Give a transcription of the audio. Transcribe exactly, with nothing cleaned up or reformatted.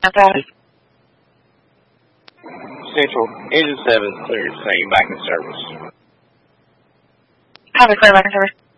Okay. Central, engine seven cleared, saying back in service. Copy, clear back in service.